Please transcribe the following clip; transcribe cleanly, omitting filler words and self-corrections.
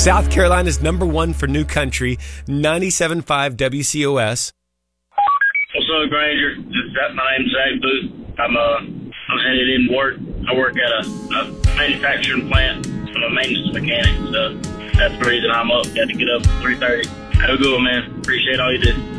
South Carolina's #1 for new country, 97.5 WCOS. What's up, Granger? My name's Zach Booth. I'm headed in work. I work at a manufacturing plant. I'm a maintenance mechanic, so that's the reason I'm up. Got to get up at 3:30. Have a good one, man. Appreciate all you do.